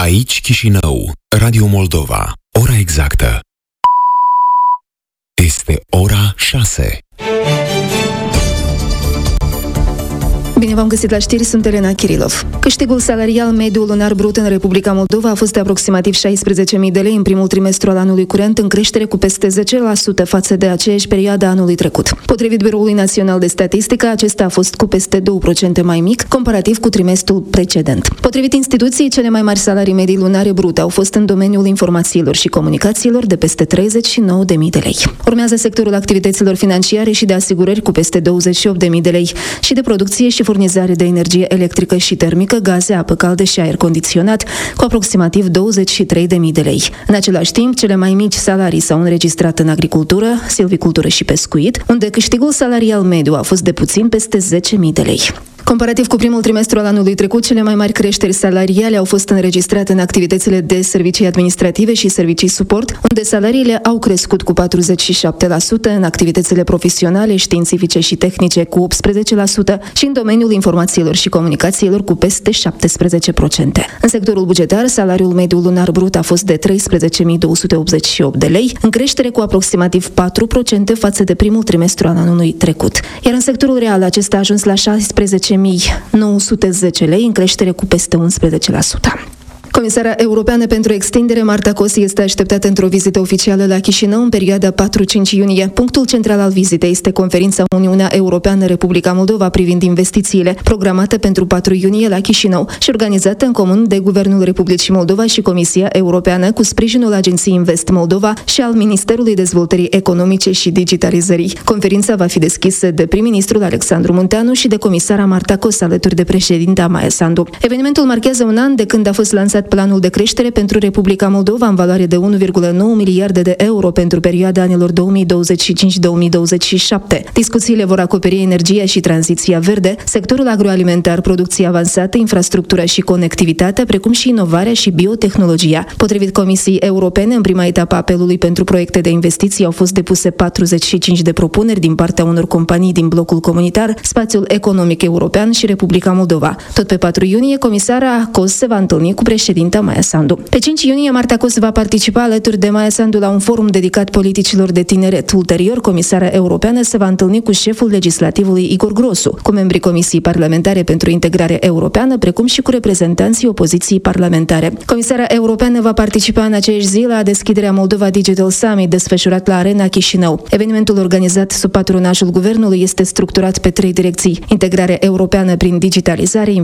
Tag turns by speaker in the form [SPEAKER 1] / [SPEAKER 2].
[SPEAKER 1] Aici Chișinău, Radio Moldova. Ora exactă este ora 6.
[SPEAKER 2] Bine v-am găsit la știri, sunt Elena Kirilov. Câștigul salarial mediu lunar brut în Republica Moldova a fost de aproximativ 16.000 de lei în primul trimestru al anului curent, în creștere cu peste 10% față de aceeași perioadă anului trecut. Potrivit Biroului Național de Statistică, acesta a fost cu peste 2% mai mic, comparativ cu trimestrul precedent. Potrivit instituției, cele mai mari salarii medii lunare brute au fost în domeniul informațiilor și comunicațiilor de peste 39.000 de lei. Urmează sectorul activităților financiare și de asigurări cu peste 28.000 de lei și de producție și furnizare de energie electrică și termică, gaze, apă caldă și aer condiționat, cu aproximativ 23.000 de lei. În același timp, cele mai mici salarii s-au înregistrat în agricultură, silvicultură și pescuit, unde câștigul salarial mediu a fost de puțin peste 10.000 de lei. Comparativ cu primul trimestru al anului trecut, cele mai mari creșteri salariale au fost înregistrate în activitățile de servicii administrative și servicii suport, unde salariile au crescut cu 47%, în activitățile profesionale, științifice și tehnice cu 18% și în domeniul informațiilor și comunicațiilor cu peste 17%. În sectorul bugetar, salariul mediu lunar brut a fost de 13.288 de lei, în creștere cu aproximativ 4% față de primul trimestru al anului trecut. Iar în sectorul real, acesta a ajuns la 16.910 lei, în creștere cu peste 11%. Comisara Europeană pentru Extindere, Marta Kosi, este așteptată într-o vizită oficială la Chișinău în perioada 4-5 iunie. Punctul central al vizitei este conferința Uniunea Europeană-Republica Moldova privind investițiile, programată pentru 4 iunie la Chișinău și organizată în comun de Guvernul Republicii Moldova și Comisia Europeană, cu sprijinul Agenției Invest Moldova și al Ministerului Dezvoltării Economice și Digitalizării. Conferința va fi deschisă de prim-ministrul Alexandru Munteanu și de comisara Marta Kosi, alături de președinta Maia Sandu. Evenimentul marchează un an de când a fost lansat planul de creștere pentru Republica Moldova în valoare de 1,9 miliarde de euro pentru perioada anilor 2025-2027. Discuțiile vor acoperi energia și tranziția verde, sectorul agroalimentar, producția avansată, infrastructura și conectivitatea, precum și inovarea și biotehnologia. Potrivit Comisiei Europene, în prima etapă a apelului pentru proiecte de investiții au fost depuse 45 de propuneri din partea unor companii din blocul comunitar, Spațiul Economic European și Republica Moldova. Tot pe 4 iunie, comisara Kosi se va întâlni cu președinta Maia Sandu. Pe 5 iunie, Marta Kosi va participa alături de Maia Sandu la un forum dedicat politicilor de tineret. Ulterior, comisara europeană se va întâlni cu șeful legislativului Igor Grosu, cu membrii Comisiei Parlamentare pentru Integrare Europeană, precum și cu reprezentanții opoziției parlamentare. Comisara europeană va participa în aceeași zi la deschiderea Moldova Digital Summit, desfășurat la Arena Chișinău. Evenimentul organizat sub patronajul guvernului este structurat pe 3 direcții: integrare europeană prin digitalizare,